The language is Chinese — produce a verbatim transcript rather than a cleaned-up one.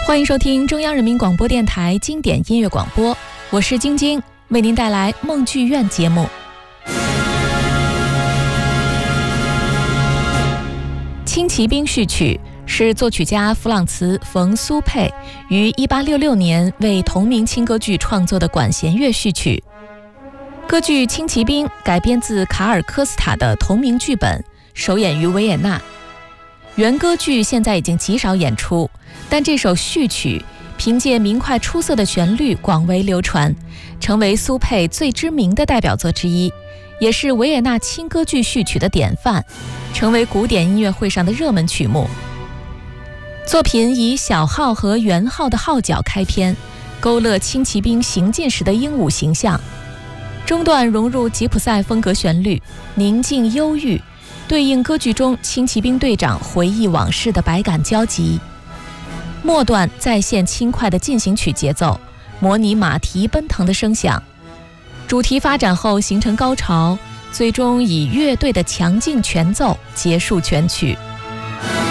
欢迎收听中央人民广播电台经典音乐广播，我是晶晶，为您带来梦剧院节目。轻骑兵序曲是作曲家弗朗茨·冯·苏佩于一八六六年为同名轻歌剧创作的管弦乐序曲。歌剧《轻骑兵》改编自卡尔科斯塔的同名剧本，首演于维也纳。原歌剧现在已经极少演出，但这首序曲凭借明快出色的旋律广为流传，成为苏佩最知名的代表作之一，也是维也纳轻歌剧序曲的典范，成为古典音乐会上的热门曲目。作品以小号和圆号的号角开篇，勾勒轻骑兵行进时的英武形象，中段融入吉普赛风格旋律，宁静忧郁，对应歌剧中轻骑兵队长回忆往事的百感交集。末段再现轻快的进行曲节奏，模拟马蹄奔腾的声响。主题发展后形成高潮，最终以乐队的强劲全奏结束全曲。